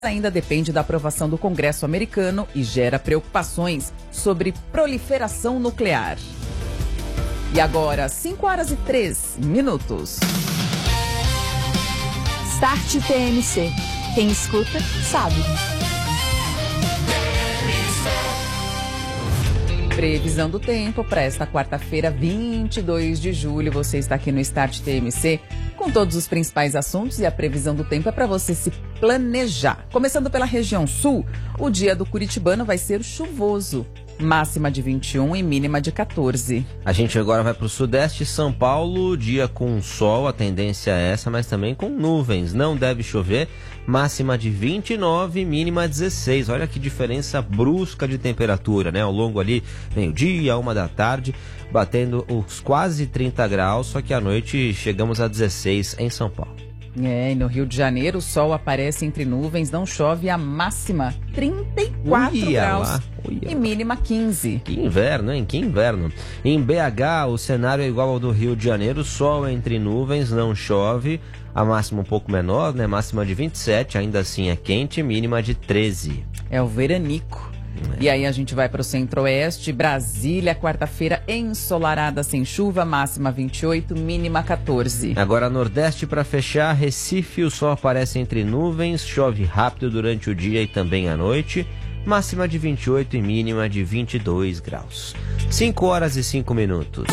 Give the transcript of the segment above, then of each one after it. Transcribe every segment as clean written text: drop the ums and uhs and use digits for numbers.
ainda depende da aprovação do Congresso americano e gera preocupações sobre proliferação nuclear. E agora, 5h03. Start TMC. Quem escuta, sabe. Previsão do tempo para esta quarta-feira, 22 de julho. Você está aqui no Start TMC com todos os principais assuntos e a previsão do tempo é para você se planejar. Começando pela região sul, o dia do curitibano vai ser chuvoso. Máxima de 21 e mínima de 14. A gente agora vai para o sudeste, São Paulo, dia com sol, a tendência é essa, mas também com nuvens. Não deve chover, máxima de 29, mínima 16. Olha que diferença brusca de temperatura, né? Ao longo ali, meio-dia, 1h da tarde, batendo os quase 30 graus, só que à noite chegamos a 16 em São Paulo. E no Rio de Janeiro o sol aparece entre nuvens, não chove, a máxima 34 graus e mínima 15. Que inverno, hein? Que inverno. Em BH o cenário é igual ao do Rio de Janeiro, sol entre nuvens, não chove, a máxima um pouco menor, né? Máxima de 27, ainda assim é quente, mínima de 13. É o veranico. E aí a gente vai para o centro-oeste, Brasília, quarta-feira ensolarada sem chuva, máxima 28, mínima 14. Agora nordeste para fechar, Recife, o sol aparece entre nuvens, chove rápido durante o dia e também à noite, máxima de 28 e mínima de 22 graus. 5h05.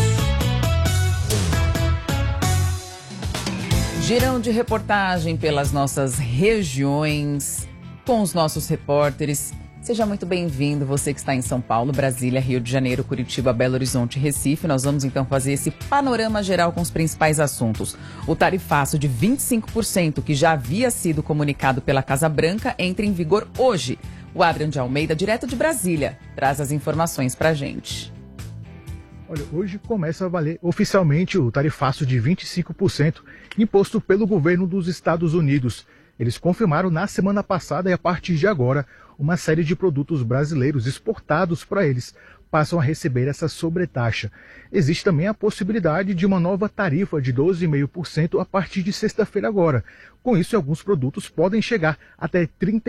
Girão de reportagem pelas nossas regiões, com os nossos repórteres. Seja muito bem-vindo, você que está em São Paulo, Brasília, Rio de Janeiro, Curitiba, Belo Horizonte e Recife. Nós vamos então fazer esse panorama geral com os principais assuntos. O tarifaço de 25%, que já havia sido comunicado pela Casa Branca, entra em vigor hoje. O Adrian de Almeida, direto de Brasília, traz as informações pra gente. Olha, hoje começa a valer oficialmente o tarifaço de 25% imposto pelo governo dos Estados Unidos. Eles confirmaram na semana passada e a partir de agora, uma série de produtos brasileiros exportados para eles passam a receber essa sobretaxa. Existe também a possibilidade de uma nova tarifa de 12,5% a partir de sexta-feira agora. Com isso, alguns produtos podem chegar até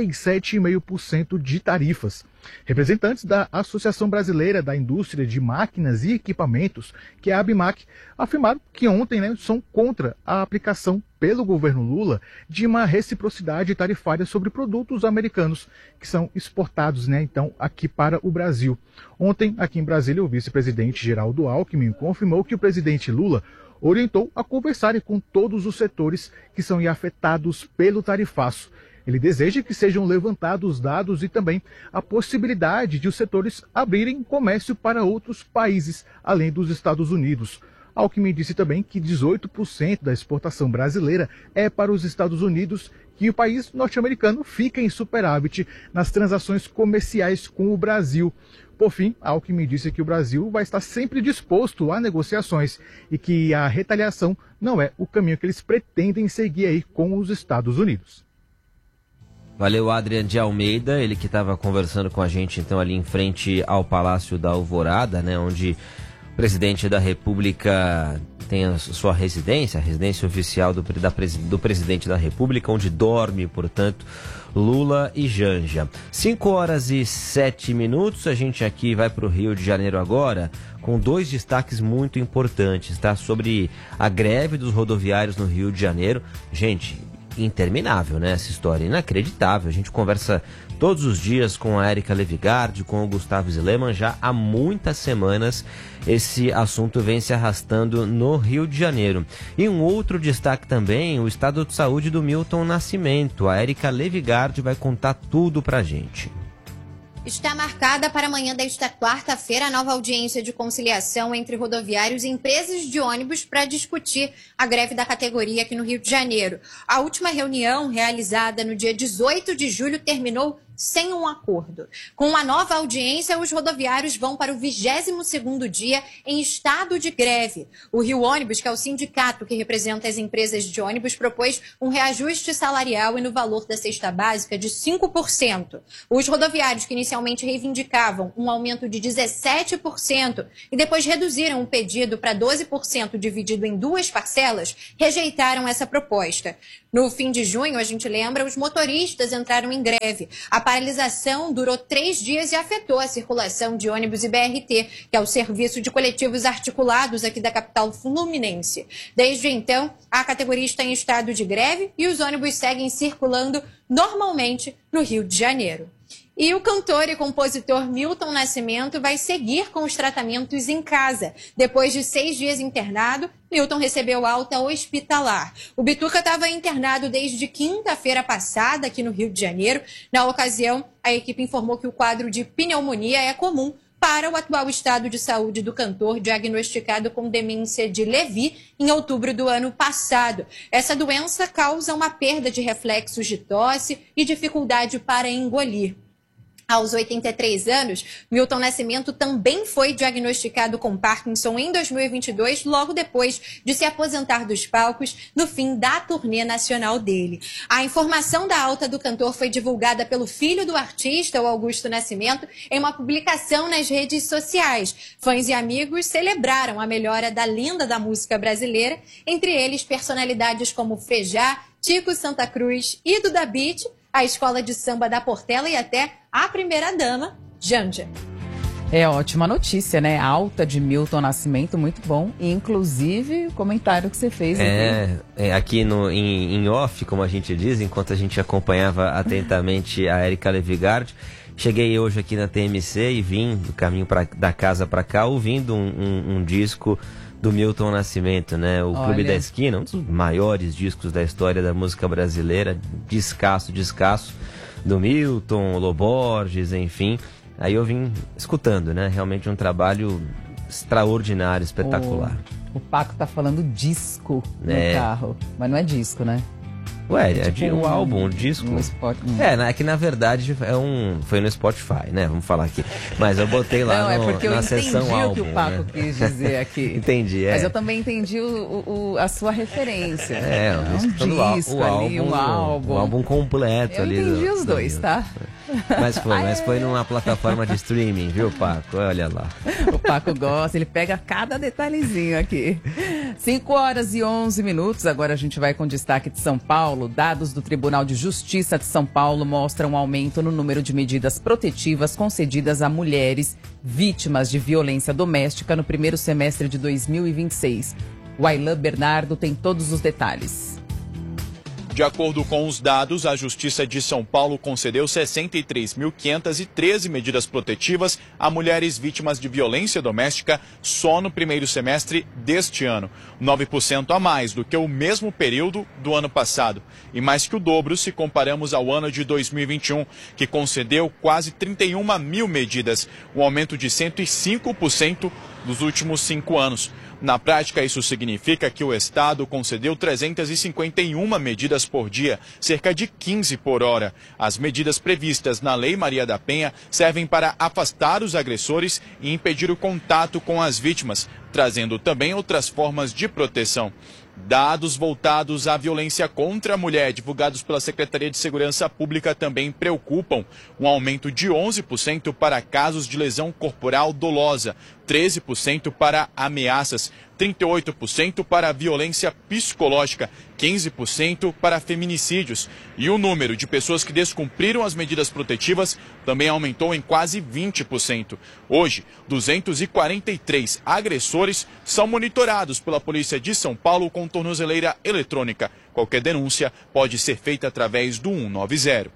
37,5% de tarifas. Representantes da Associação Brasileira da Indústria de Máquinas e Equipamentos, que é a ABMAQ, afirmaram que ontem são contra a aplicação pelo governo Lula de uma reciprocidade tarifária sobre produtos americanos que são exportados, então, aqui para o Brasil. Ontem, aqui em Brasília, o vice-presidente Geraldo Alckmin confirmou que o presidente Lula orientou a conversarem com todos os setores que são afetados pelo tarifaço. Ele deseja que sejam levantados dados e também a possibilidade de os setores abrirem comércio para outros países, além dos Estados Unidos. Alckmin disse também que 18% da exportação brasileira é para os Estados Unidos, que o país norte-americano fica em superávit nas transações comerciais com o Brasil. Por fim, Alckmin disse que o Brasil vai estar sempre disposto a negociações e que a retaliação não é o caminho que eles pretendem seguir aí com os Estados Unidos. Valeu, Adrian de Almeida, ele que estava conversando com a gente então ali em frente ao Palácio da Alvorada, onde o presidente da República tem a sua residência, a residência oficial do presidente da República, onde dorme, portanto, Lula e Janja. 5h07, a gente aqui vai para o Rio de Janeiro agora, com dois destaques muito importantes, tá? Sobre a greve dos rodoviários no Rio de Janeiro. Gente, interminável, essa história, inacreditável. A gente conversa todos os dias com a Érica Levigardi, com o Gustavo Zileman. Já há muitas semanas esse assunto vem se arrastando no Rio de Janeiro. E um outro destaque também, o estado de saúde do Milton Nascimento. A Érica Levigardi vai contar tudo pra gente. Está marcada para amanhã desta quarta-feira a nova audiência de conciliação entre rodoviários e empresas de ônibus para discutir a greve da categoria aqui no Rio de Janeiro. A última reunião, realizada no dia 18 de julho, terminou sem um acordo. Com a nova audiência, os rodoviários vão para o 22º dia em estado de greve. O Rio Ônibus, que é o sindicato que representa as empresas de ônibus, propôs um reajuste salarial e no valor da cesta básica de 5%. Os rodoviários, que inicialmente reivindicavam um aumento de 17% e depois reduziram o pedido para 12% dividido em duas parcelas, rejeitaram essa proposta. No fim de junho, a gente lembra, os motoristas entraram em greve. A paralisação durou 3 dias e afetou a circulação de ônibus e BRT, que é o serviço de coletivos articulados aqui da capital fluminense. Desde então, a categoria está em estado de greve e os ônibus seguem circulando normalmente no Rio de Janeiro. E o cantor e compositor Milton Nascimento vai seguir com os tratamentos em casa. Depois de 6 dias internado, Milton recebeu alta hospitalar. O Bituca estava internado desde quinta-feira passada aqui no Rio de Janeiro. Na ocasião, a equipe informou que o quadro de pneumonia é comum para o atual estado de saúde do cantor, diagnosticado com demência de Lewy em outubro do ano passado. Essa doença causa uma perda de reflexos de tosse e dificuldade para engolir. Aos 83 anos, Milton Nascimento também foi diagnosticado com Parkinson em 2022, logo depois de se aposentar dos palcos no fim da turnê nacional dele. A informação da alta do cantor foi divulgada pelo filho do artista, o Augusto Nascimento, em uma publicação nas redes sociais. Fãs e amigos celebraram a melhora da lenda da música brasileira, entre eles personalidades como Frejá, Tico Santa Cruz, Ido da Beat, a Escola de Samba da Portela e até a primeira-dama, Janja. É ótima notícia, né? Alta de Milton Nascimento, muito bom. E, inclusive, o comentário que você fez aqui. Aqui em off, como a gente diz, enquanto a gente acompanhava atentamente a Erika Levigard, cheguei hoje aqui na TMC e vim do caminho da casa para cá ouvindo um disco do Milton Nascimento, né? O Clube da Esquina, um dos maiores discos da história da música brasileira, descasso, do Milton, Loborges, enfim. Aí eu vim escutando, né? Realmente um trabalho extraordinário, espetacular. O Paco tá falando disco no carro, mas não é disco, né? Ué, o álbum, o disco. É que na verdade foi no Spotify, né? Vamos falar aqui. Mas eu botei lá na seção álbum. Não, é porque eu entendi o que o Paco quis dizer aqui. Entendi, Mas eu também entendi a sua referência. Um disco ali, um álbum. Um álbum completo ali. Eu entendi os dois, tá? Mas foi numa plataforma de streaming, viu, Paco? Olha lá. O Paco gosta, ele pega cada detalhezinho aqui. 5h11. Agora a gente vai com destaque de São Paulo. Dados do Tribunal de Justiça de São Paulo mostram um aumento no número de medidas protetivas concedidas a mulheres vítimas de violência doméstica no primeiro semestre de 2026. O Aylan Bernardo tem todos os detalhes. De acordo com os dados, a Justiça de São Paulo concedeu 63.513 medidas protetivas a mulheres vítimas de violência doméstica só no primeiro semestre deste ano, 9% a mais do que o mesmo período do ano passado, e mais que o dobro se comparamos ao ano de 2021, que concedeu quase 31 mil medidas, um aumento de 105% nos últimos 5 anos. Na prática, isso significa que o Estado concedeu 351 medidas por dia, cerca de 15 por hora. As medidas previstas na Lei Maria da Penha servem para afastar os agressores e impedir o contato com as vítimas, trazendo também outras formas de proteção. Dados voltados à violência contra a mulher, divulgados pela Secretaria de Segurança Pública, também preocupam. Um aumento de 11% para casos de lesão corporal dolosa, 13% para ameaças, 38% para violência psicológica, 15% para feminicídios. E o número de pessoas que descumpriram as medidas protetivas também aumentou em quase 20%. Hoje, 243 agressores são monitorados pela Polícia de São Paulo com tornozeleira eletrônica. Qualquer denúncia pode ser feita através do 190.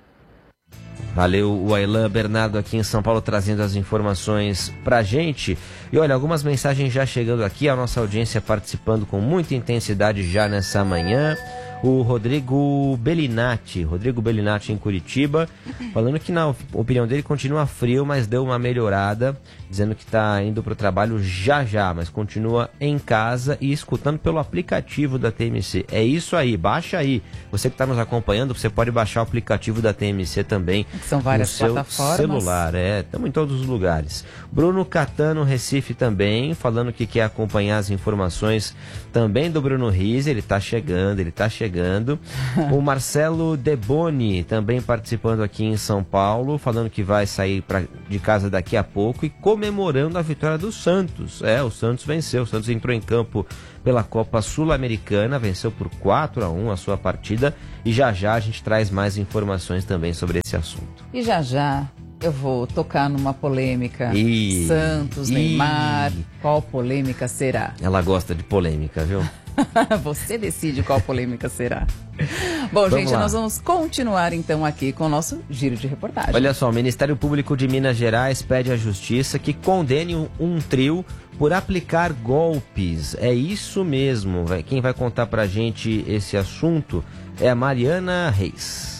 Valeu, o Aylan Bernardo aqui em São Paulo trazendo as informações pra gente. E olha, algumas mensagens já chegando aqui, a nossa audiência participando com muita intensidade já nessa manhã. O Rodrigo Bellinati em Curitiba, falando que na opinião dele continua frio, mas deu uma melhorada, dizendo que está indo para o trabalho já, mas continua em casa e escutando pelo aplicativo da TMC. É isso aí, baixa aí. Você que está nos acompanhando, você pode baixar o aplicativo da TMC também. São várias no seu plataformas. Celular, estamos em todos os lugares. Bruno Catano, Recife também, falando que quer acompanhar as informações também do Bruno Riz. Ele está chegando. chegando. O Marcelo Deboni também participando aqui em São Paulo, falando que vai sair de casa daqui a pouco e comemorando a vitória do Santos. O Santos venceu, o Santos entrou em campo pela Copa Sul-Americana, venceu por 4-1 a sua partida e já a gente traz mais informações também sobre esse assunto. E já eu vou tocar numa polêmica. Santos, Neymar, qual polêmica será? Ela gosta de polêmica, viu? Você decide qual polêmica será. Bom, Vamos gente, lá. nós vamos continuar então aqui com o nosso giro de reportagem. Olha só, o Ministério Público de Minas Gerais pede à Justiça que condene um trio por aplicar golpes. É isso mesmo. Quem vai contar pra gente esse assunto é a Mariana Reis.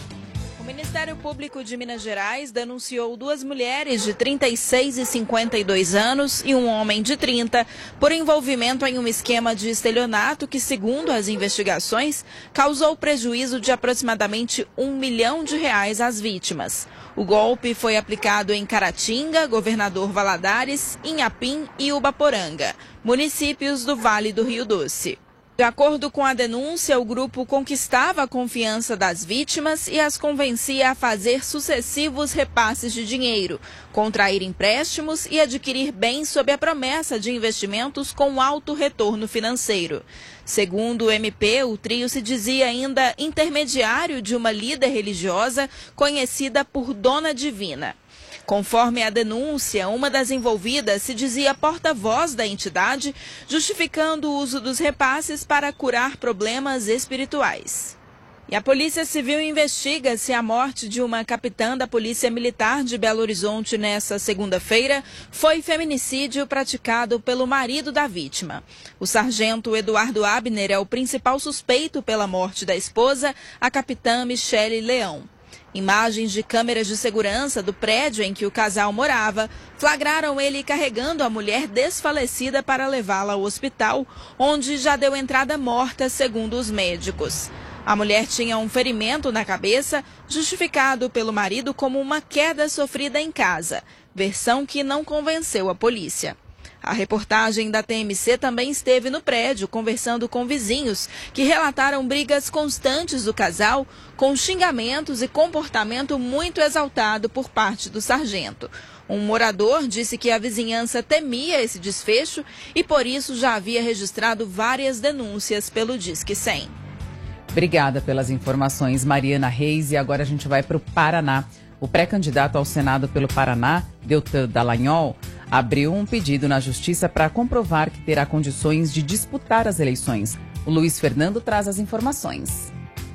O Ministério Público de Minas Gerais denunciou 2 mulheres de 36 e 52 anos e um homem de 30 por envolvimento em um esquema de estelionato que, segundo as investigações, causou prejuízo de aproximadamente R$1 milhão às vítimas. O golpe foi aplicado em Caratinga, Governador Valadares, Inhapim e Ubaporanga, municípios do Vale do Rio Doce. De acordo com a denúncia, o grupo conquistava a confiança das vítimas e as convencia a fazer sucessivos repasses de dinheiro, contrair empréstimos e adquirir bens sob a promessa de investimentos com alto retorno financeiro. Segundo o MP, o trio se dizia ainda intermediário de uma líder religiosa conhecida por Dona Divina. Conforme a denúncia, uma das envolvidas se dizia porta-voz da entidade, justificando o uso dos repasses para curar problemas espirituais. E a Polícia Civil investiga se a morte de uma capitã da Polícia Militar de Belo Horizonte nesta segunda-feira foi feminicídio praticado pelo marido da vítima. O sargento Eduardo Abner é o principal suspeito pela morte da esposa, a capitã Michele Leão. Imagens de câmeras de segurança do prédio em que o casal morava flagraram ele carregando a mulher desfalecida para levá-la ao hospital, onde já deu entrada morta, segundo os médicos. A mulher tinha um ferimento na cabeça, justificado pelo marido como uma queda sofrida em casa, versão que não convenceu a polícia. A reportagem da TMC também esteve no prédio, conversando com vizinhos que relataram brigas constantes do casal, com xingamentos e comportamento muito exaltado por parte do sargento. Um morador disse que a vizinhança temia esse desfecho e, por isso, já havia registrado várias denúncias pelo Disque 100. Obrigada pelas informações, Mariana Reis. E agora a gente vai para o Paraná. O pré-candidato ao Senado pelo Paraná, Deltan Dallagnol, abriu um pedido na Justiça para comprovar que terá condições de disputar as eleições. O Luiz Fernando traz as informações.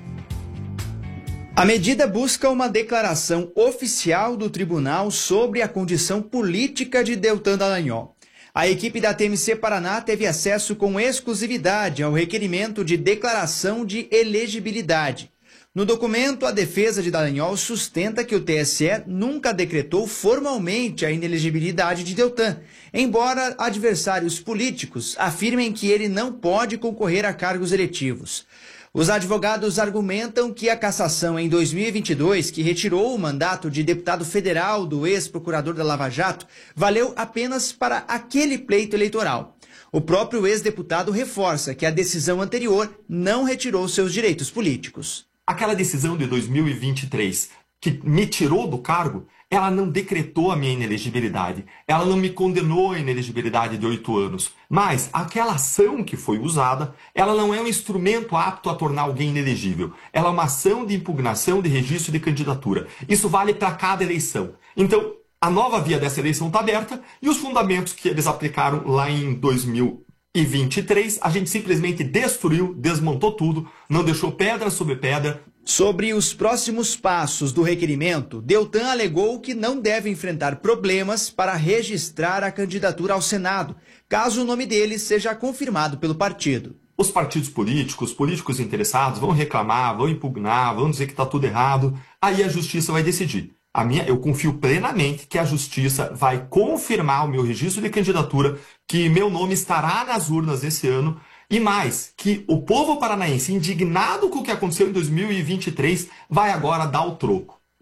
A medida busca uma declaração oficial do tribunal sobre a condição política de Deltan Dallagnol. A equipe da TMC Paraná teve acesso com exclusividade ao requerimento de declaração de elegibilidade. No documento, a defesa de Dallagnol sustenta que o TSE nunca decretou formalmente a inelegibilidade de Deltan, embora adversários políticos afirmem que ele não pode concorrer a cargos eletivos. Os advogados argumentam que a cassação em 2022, que retirou o mandato de deputado federal do ex-procurador da Lava Jato, valeu apenas para aquele pleito eleitoral. O próprio ex-deputado reforça que a decisão anterior não retirou seus direitos políticos. Aquela decisão de 2023 que me tirou do cargo, ela não decretou a minha inelegibilidade. Ela não me condenou à inelegibilidade de 8 anos. Mas aquela ação que foi usada, ela não é um instrumento apto a tornar alguém inelegível. Ela é uma ação de impugnação de registro de candidatura. Isso vale para cada eleição. Então, a nova via dessa eleição está aberta e os fundamentos que eles aplicaram lá em 2023, a gente simplesmente destruiu, desmontou tudo, não deixou pedra sobre pedra. Sobre os próximos passos do requerimento, Deltan alegou que não deve enfrentar problemas para registrar a candidatura ao Senado, caso o nome dele seja confirmado pelo partido. Os partidos políticos, políticos interessados vão reclamar, vão impugnar, vão dizer que está tudo errado, aí a justiça vai decidir. Eu confio plenamente que a justiça vai confirmar o meu registro de candidatura, que meu nome estará nas urnas esse ano, e mais, que o povo paranaense, indignado com o que aconteceu em 2023, vai agora dar o troco.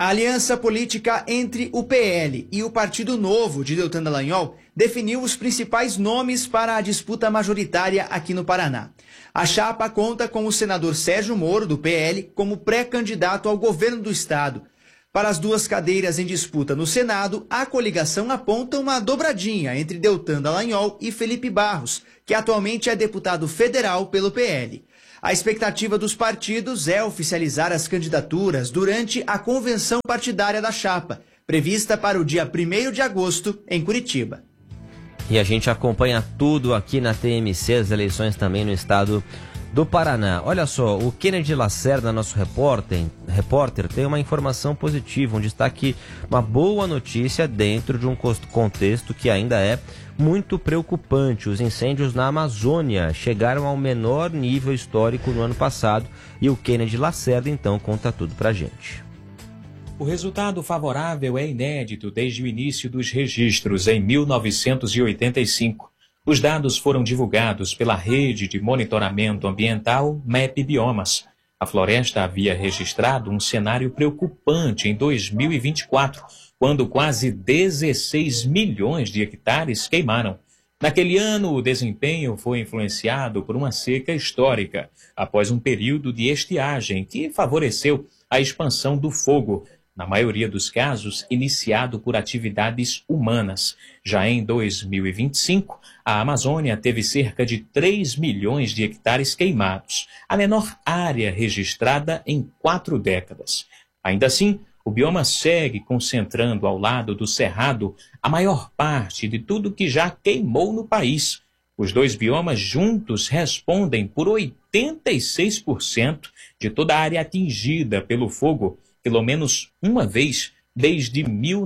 A aliança política entre o PL e o Partido Novo de Deltan Dallagnol definiu os principais nomes para a disputa majoritária aqui no Paraná. A chapa conta com o senador Sérgio Moro, do PL, como pré-candidato ao governo do estado. Para as duas cadeiras em disputa no Senado, a coligação aponta uma dobradinha entre Deltan Dallagnol e Felipe Barros, que atualmente é deputado federal pelo PL. A expectativa dos partidos é oficializar as candidaturas durante a convenção partidária da chapa, prevista para o dia 1º de agosto, em Curitiba. E a gente acompanha tudo aqui na TMC, as eleições também no estado do Paraná. Olha só, o Kennedy Lacerda, nosso repórter, tem uma informação positiva, um destaque, uma boa notícia dentro de um contexto que ainda é muito preocupante. Os incêndios na Amazônia chegaram ao menor nível histórico no ano passado e o Kennedy Lacerda então conta tudo pra gente. O resultado favorável é inédito desde o início dos registros em 1985. Os dados foram divulgados pela Rede de Monitoramento Ambiental MEP Biomas. A floresta havia registrado um cenário preocupante em 2024, quando quase 16 milhões de hectares queimaram. Naquele ano, o desempenho foi influenciado por uma seca histórica, após um período de estiagem que favoreceu a expansão do fogo, na maioria dos casos iniciado por atividades humanas. Já em 2025, a Amazônia teve cerca de 3 milhões de hectares queimados, a menor área registrada em 4 décadas. Ainda assim, o bioma segue concentrando ao lado do Cerrado a maior parte de tudo que já queimou no país. Os dois biomas juntos respondem por 86% de toda a área atingida pelo fogo, pelo menos uma vez desde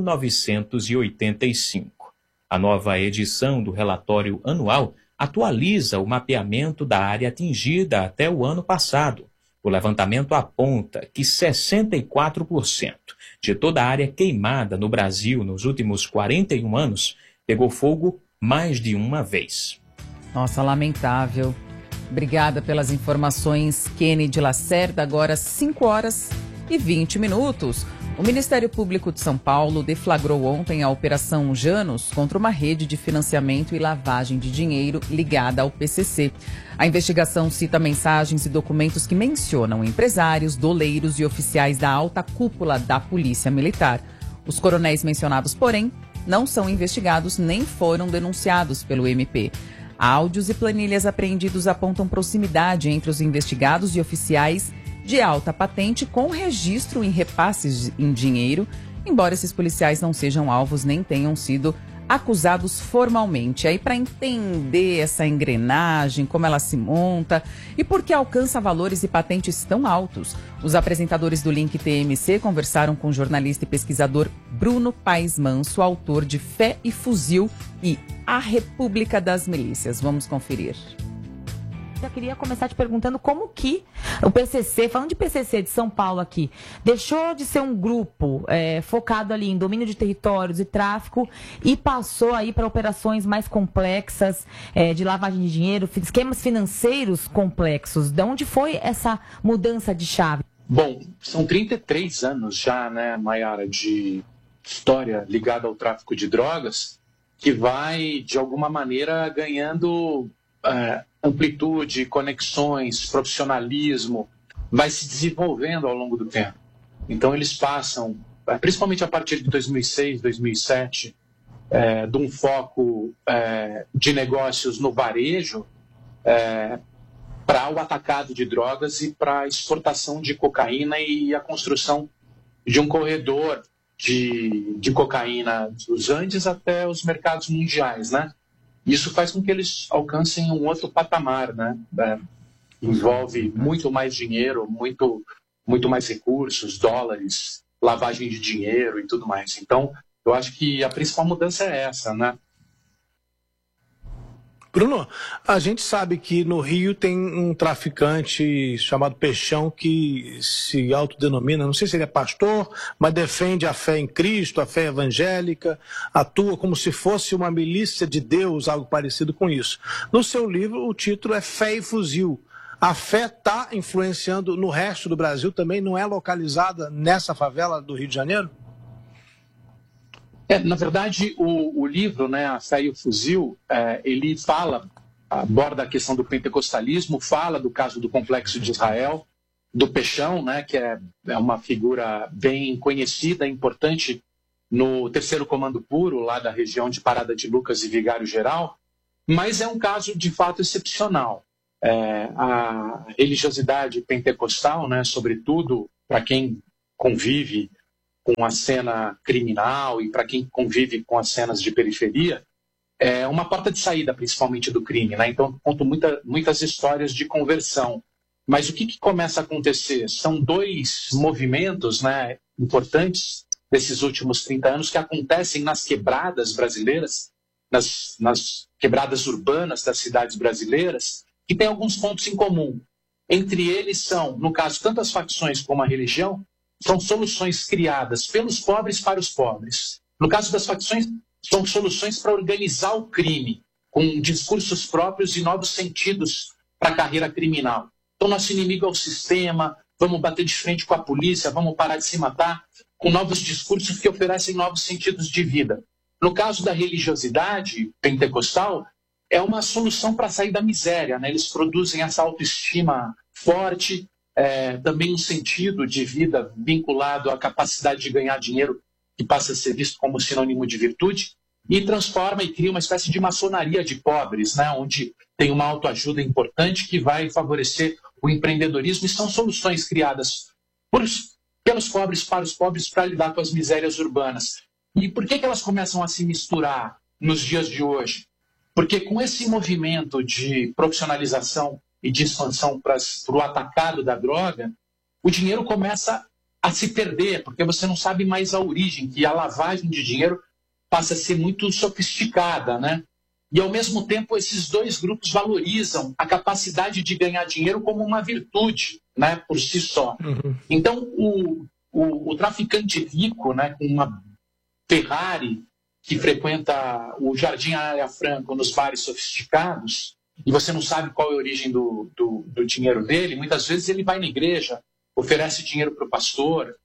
1985. A nova edição do relatório anual atualiza o mapeamento da área atingida até o ano passado. O levantamento aponta que 64% de toda a área queimada no Brasil nos últimos 41 anos pegou fogo mais de uma vez. Nossa, lamentável. Obrigada pelas informações, Kennedy Lacerda. Agora 5h20. O Ministério Público de São Paulo deflagrou ontem a Operação Janus contra uma rede de financiamento e lavagem de dinheiro ligada ao PCC. A investigação cita mensagens e documentos que mencionam empresários, doleiros e oficiais da alta cúpula da Polícia Militar. Os coronéis mencionados, porém, não são investigados nem foram denunciados pelo MP. Áudios e planilhas apreendidos apontam proximidade entre os investigados e oficiais de alta patente com registro em repasses em dinheiro, embora esses policiais não sejam alvos nem tenham sido acusados formalmente. Aí, para entender essa engrenagem, como ela se monta e por que alcança valores e patentes tão altos, os apresentadores do Link TMC conversaram com o jornalista e pesquisador Bruno Paes Manso, autor de Fé e Fuzil e A República das Milícias. Vamos conferir. Eu queria começar te perguntando como que o PCC, falando de PCC de São Paulo aqui, deixou de ser um grupo focado ali em domínio de territórios e tráfico e passou aí para operações mais complexas, de lavagem de dinheiro, esquemas financeiros complexos. De onde foi essa mudança de chave? Bom, são 33 anos já, né, Mayara, de história ligada ao tráfico de drogas, que vai, de alguma maneira, ganhando amplitude, conexões, profissionalismo, vai se desenvolvendo ao longo do tempo. Então eles passam, principalmente a partir de 2006, 2007, de um foco de negócios no varejo para o atacado de drogas e para a exportação de cocaína e a construção de um corredor de cocaína dos Andes até os mercados mundiais, né? Isso faz com que eles alcancem um outro patamar, né? Envolve muito mais dinheiro, muito mais recursos, dólares, lavagem de dinheiro e tudo mais. Então, eu acho que a principal mudança é essa, né? Bruno, a gente sabe que no Rio tem um traficante chamado Peixão que se autodenomina, não sei se ele é pastor, mas defende a fé em Cristo, a fé evangélica, atua como se fosse uma milícia de Deus, algo parecido com isso. No seu livro, o título é Fé e Fuzil, A fé está influenciando no resto do Brasil também? Não é localizada nessa favela do Rio de Janeiro? Na verdade, o livro, né, A Fé e o Fuzil, ele aborda a questão do pentecostalismo, fala do caso do Complexo de Israel, do Peixão, né, que é uma figura bem conhecida, importante no 3º Comando Puro, lá da região de Parada de Lucas e Vigário Geral, mas é um caso de fato excepcional. A religiosidade pentecostal, né, sobretudo para quem convive com a cena criminal e para quem convive com as cenas de periferia, é uma porta de saída, principalmente do crime, né? Então, conto muitas histórias de conversão. Mas o que começa a acontecer? São 2 movimentos, né, importantes desses últimos 30 anos que acontecem nas quebradas brasileiras, nas quebradas urbanas das cidades brasileiras, que têm alguns pontos em comum. Entre eles são, no caso, tanto as facções como a religião, são soluções criadas pelos pobres para os pobres. No caso das facções, são soluções para organizar o crime, com discursos próprios e novos sentidos para a carreira criminal. Então, nosso inimigo é o sistema, vamos bater de frente com a polícia, vamos parar de se matar, com novos discursos que oferecem novos sentidos de vida. No caso da religiosidade pentecostal, é uma solução para sair da miséria, né? Eles produzem essa autoestima forte, também um sentido de vida vinculado à capacidade de ganhar dinheiro, que passa a ser visto como sinônimo de virtude, e transforma e cria uma espécie de maçonaria de pobres, né? Onde tem uma autoajuda importante que vai favorecer o empreendedorismo, e são soluções criadas pelos pobres para os pobres para lidar com as misérias urbanas. E por que elas começam a se misturar nos dias de hoje? Porque com esse movimento de profissionalização e de expansão para o atacado da droga, o dinheiro começa a se perder, porque você não sabe mais a origem, que a lavagem de dinheiro passa a ser muito sofisticada, né? E, ao mesmo tempo, esses 2 grupos valorizam a capacidade de ganhar dinheiro como uma virtude, né, por si só. Uhum. Então, o traficante rico, né, com uma Ferrari, que frequenta o Jardim Anália Franco nos bares sofisticados, e você não sabe qual é a origem do dinheiro dele, muitas vezes ele vai na igreja, oferece dinheiro para o pastor,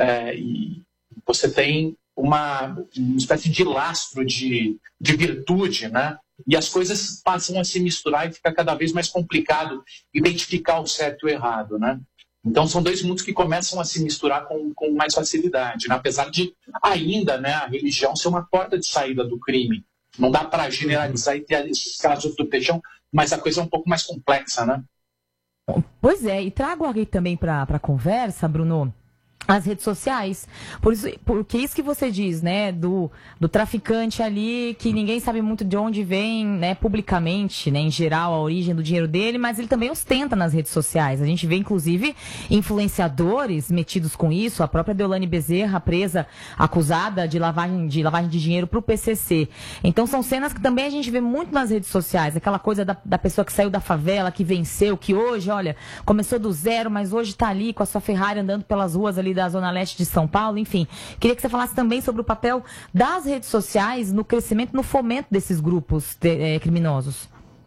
e você tem uma espécie de lastro de virtude, né? E as coisas passam a se misturar e fica cada vez mais complicado identificar o certo e o errado, né? Então são 2 mundos que começam a se misturar com mais facilidade, né? Apesar de ainda, né, a religião ser uma porta de saída do crime. Não dá para generalizar e ter esses casos do Peixão, mas a coisa é um pouco mais complexa, né? Pois é, e trago aqui também para a conversa, Bruno, as redes sociais, porque isso que você diz, né, do traficante ali, que ninguém sabe muito de onde vem, né, publicamente, né, em geral, a origem do dinheiro dele, mas ele também ostenta nas redes sociais. A gente vê, inclusive, influenciadores metidos com isso, a própria Deolane Bezerra, presa, acusada de lavagem de dinheiro para o PCC. Então, são cenas que também a gente vê muito nas redes sociais, aquela coisa da pessoa que saiu da favela, que venceu, que hoje, olha, começou do zero, mas hoje está ali com a sua Ferrari andando pelas ruas ali da Zona Leste de São Paulo, enfim. Queria que você falasse também sobre o papel das redes sociais no crescimento, no fomento desses grupos criminosos.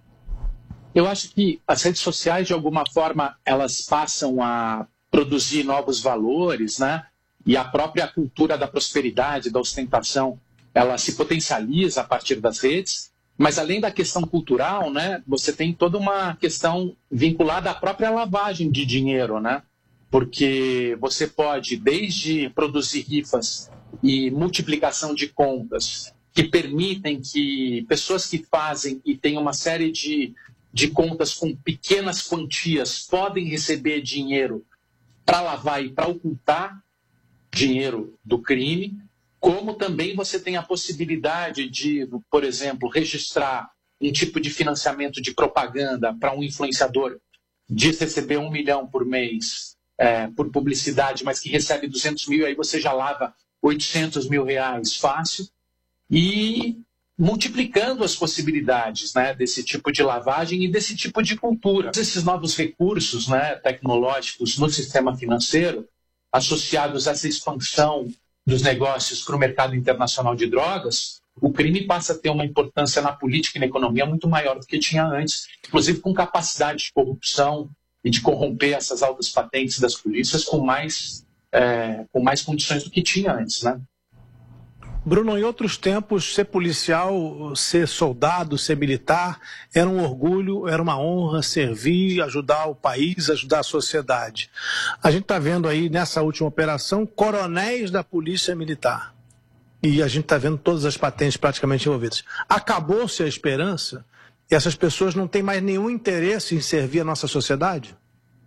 Eu acho que as redes sociais, de alguma forma, elas passam a produzir novos valores, né? E a própria cultura da prosperidade, da ostentação, ela se potencializa a partir das redes. Mas além da questão cultural, né, você tem toda uma questão vinculada à própria lavagem de dinheiro, né? Porque você pode, desde produzir rifas e multiplicação de contas, que permitem que pessoas que fazem e têm uma série de contas com pequenas quantias podem receber dinheiro para lavar e para ocultar dinheiro do crime, como também você tem a possibilidade de, por exemplo, registrar um tipo de financiamento de propaganda para um influenciador, de receber 1 milhão por mês por publicidade, mas que recebe 200 mil, aí você já lava 800 mil reais fácil, e multiplicando as possibilidades, né, desse tipo de lavagem e desse tipo de cultura. Esses novos recursos, né, tecnológicos no sistema financeiro, associados a essa expansão dos negócios para o mercado internacional de drogas, o crime passa a ter uma importância na política e na economia muito maior do que tinha antes, inclusive com capacidade de corrupção, e de corromper essas altas patentes das polícias com mais condições do que tinha antes, né? Bruno, em outros tempos, ser policial, ser soldado, ser militar, era um orgulho, era uma honra servir, ajudar o país, ajudar a sociedade. A gente está vendo aí, nessa última operação, coronéis da Polícia Militar. E a gente está vendo todas as patentes praticamente envolvidas. Acabou-se a esperança e essas pessoas não têm mais nenhum interesse em servir a nossa sociedade?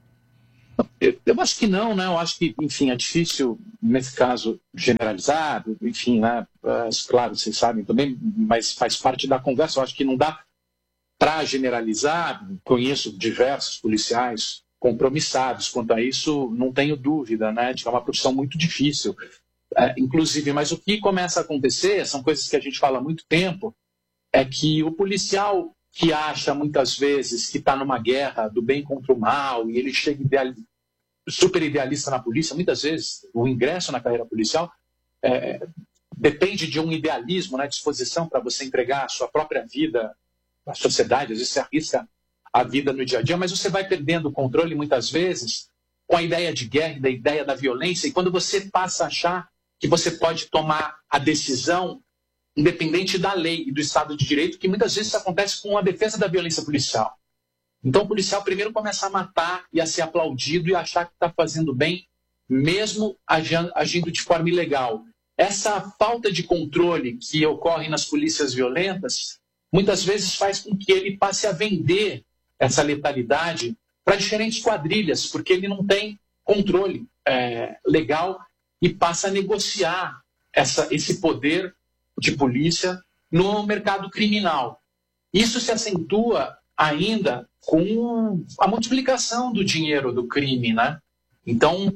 Eu acho que não, né? Eu acho que, enfim, é difícil, nesse caso, generalizar, enfim, né? Claro, vocês sabem também, mas faz parte da conversa. Eu acho que não dá para generalizar. Conheço diversos policiais compromissados quanto a isso, não tenho dúvida, né? De que é uma profissão muito difícil, inclusive. Mas o que começa a acontecer, são coisas que a gente fala há muito tempo, é que o policial que acha muitas vezes que está numa guerra do bem contra o mal e ele chega super idealista na polícia, muitas vezes o ingresso na carreira policial depende de um idealismo, né, disposição para você entregar a sua própria vida à sociedade. Às vezes você arrisca a vida no dia a dia, mas você vai perdendo o controle muitas vezes com a ideia de guerra, da ideia da violência, e quando você passa a achar que você pode tomar a decisão independente da lei e do Estado de Direito, que muitas vezes isso acontece com a defesa da violência policial. Então o policial primeiro começa a matar e a ser aplaudido e achar que está fazendo bem, mesmo agindo de forma ilegal. Essa falta de controle que ocorre nas polícias violentas, muitas vezes faz com que ele passe a vender essa letalidade para diferentes quadrilhas, porque ele não tem controle legal e passa a negociar esse poder de polícia no mercado criminal. Isso se acentua ainda com a multiplicação do dinheiro do crime, né? Então,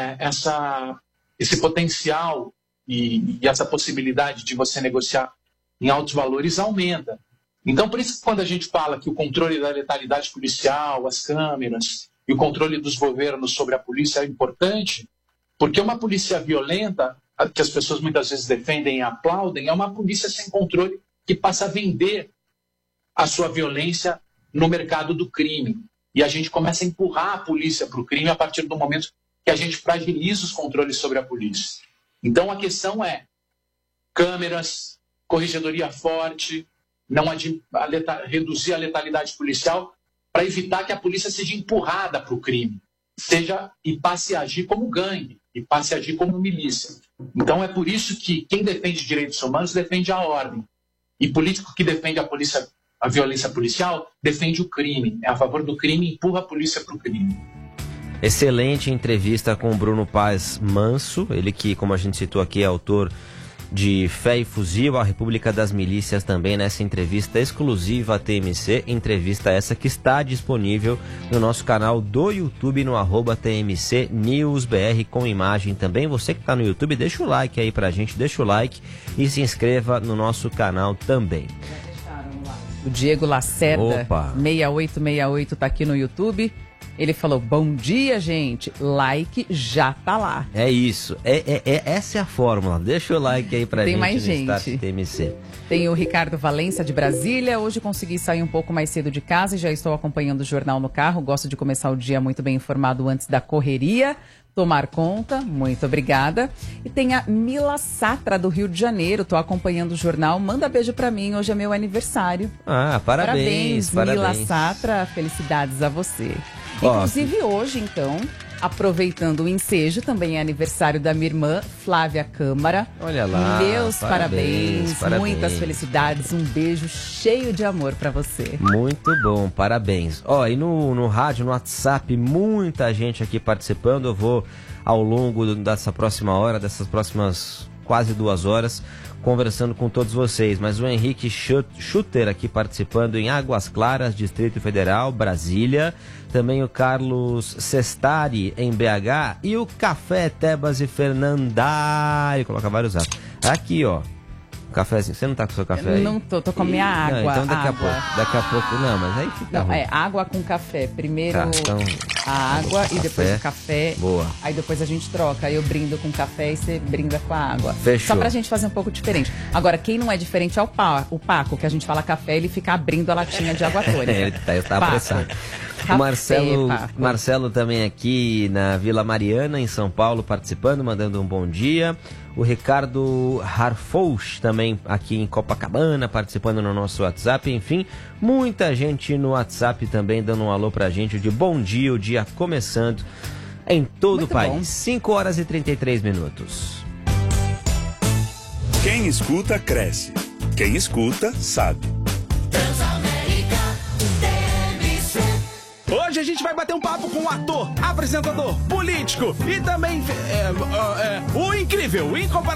esse potencial e essa possibilidade de você negociar em altos valores aumenta. Então, por isso que quando a gente fala que o controle da letalidade policial, as câmeras e o controle dos governos sobre a polícia é importante, porque uma polícia violenta, que as pessoas muitas vezes defendem e aplaudem, é uma polícia sem controle que passa a vender a sua violência no mercado do crime. E a gente começa a empurrar a polícia para o crime a partir do momento que a gente fragiliza os controles sobre a polícia. Então a questão é câmeras, corregedoria forte, reduzir a letalidade policial para evitar que a polícia seja empurrada para o crime, e passe a agir como gangue, e passe a agir como milícia. Então é por isso que quem defende direitos humanos defende a ordem. E político que defende a violência policial defende o crime. É a favor do crime e empurra a polícia para o crime. Excelente entrevista com o Bruno Paz Manso, ele que, como a gente citou aqui, é autor de Fé e Fuzil, a República das Milícias, também nessa entrevista exclusiva à TMC, entrevista essa que está disponível no nosso canal do YouTube, no @TMCNewsBR, com imagem também. Você que está no YouTube, deixa o like aí pra gente, deixa o like e se inscreva no nosso canal também. O Diego Lacerda, 6868, tá aqui no YouTube. Ele falou, bom dia, gente. Like já tá lá. É isso. Essa é a fórmula. Deixa o like aí pra gente. Tem mais gente. Start TMC. Tem o Ricardo Valença, de Brasília. Hoje consegui sair um pouco mais cedo de casa e já estou acompanhando o jornal no carro. Gosto de começar o dia muito bem informado antes da correria. Tomar conta, muito obrigada. E tem a Mila Satra, do Rio de Janeiro. Tô acompanhando o jornal. Manda beijo pra mim, hoje é meu aniversário. Parabéns. Mila Satra, felicidades a você. Inclusive hoje, então, aproveitando o ensejo, também é aniversário da minha irmã, Flávia Câmara. Olha lá, meus parabéns, muitas felicidades, um beijo cheio de amor pra você. Muito bom, parabéns. E no rádio, no WhatsApp, muita gente aqui participando. Eu vou, ao longo dessa próxima hora, dessas próximas quase 2 horas, conversando com todos vocês. Mas o Henrique Schutter aqui participando em Águas Claras, Distrito Federal, Brasília. Também o Carlos Sestari em BH e o Café Tebas e Fernandari. Coloca vários atos. Aqui, ó. Cafézinho. Você não tá com o seu café aí? Não tô com a minha água. Não, então daqui a pouco. Não, mas aí fica ruim. Água com café. Primeiro então, a água e depois o café. Boa. Aí depois a gente troca. Aí eu brindo com café e você brinda com a água. Fechou. Só pra gente fazer um pouco diferente. Agora, quem não é diferente é o Paco, que a gente fala café, ele fica abrindo a latinha de água tônica. Ele tá apressado. O Marcelo também aqui na Vila Mariana, em São Paulo, participando, mandando um bom dia. O Ricardo Harfouch também aqui em Copacabana, participando no nosso WhatsApp. Enfim, muita gente no WhatsApp também dando um alô pra gente de bom dia, o dia começando em todo o país. 5 horas e 33 minutos. Quem escuta, cresce. Quem escuta, sabe. Hoje a gente vai bater um papo com um ator, apresentador, político e também o incrível, incomparável